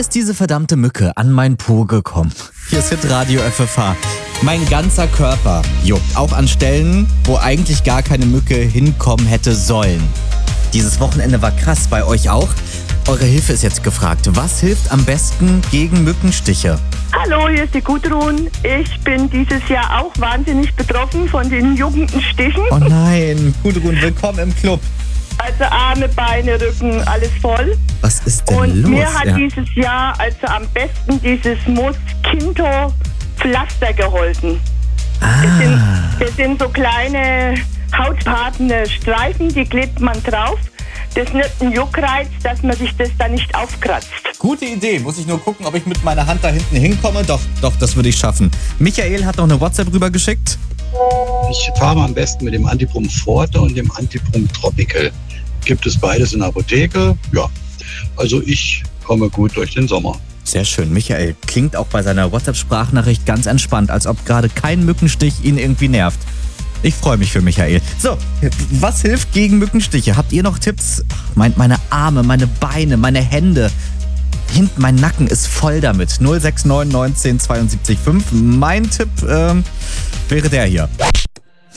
ist diese verdammte Mücke an mein Po gekommen? Hier ist Hitradio FFH. Mein ganzer Körper juckt, auch an Stellen, wo eigentlich gar keine Mücke hinkommen hätte sollen. Dieses Wochenende war krass, bei euch auch? Eure Hilfe ist jetzt gefragt. Was hilft am besten gegen Mückenstiche? Hallo, hier ist die Gudrun. Ich bin dieses Jahr auch wahnsinnig betroffen von den juckenden Stichen. Oh nein, Gudrun, willkommen im Club. Also Arme, Beine, Rücken, alles voll. Was ist denn Und los? mir hat dieses Jahr also am besten dieses Mosquito-Pflaster geholfen. Das sind so kleine hautfarbene Streifen, die klebt man drauf. Das ist nicht ein Juckreiz, dass man sich das dann nicht aufkratzt. Gute Idee. Muss ich nur gucken, ob ich mit meiner Hand da hinten hinkomme. Doch, das würde ich schaffen. Michael hat noch eine WhatsApp rübergeschickt. Ich fahre am besten mit dem Antibrum Forte und dem Antibrum Tropical. Gibt es beides in der Apotheke? Ja. Also ich komme gut durch den Sommer. Sehr schön. Michael klingt auch bei seiner WhatsApp-Sprachnachricht ganz entspannt, als ob gerade kein Mückenstich ihn irgendwie nervt. Ich freue mich für Michael. So, was hilft gegen Mückenstiche? Habt ihr noch Tipps? Meine Arme, meine Beine, meine Hände. Hinten mein Nacken ist voll damit. 069 19 72 5. Mein Tipp wäre der hier.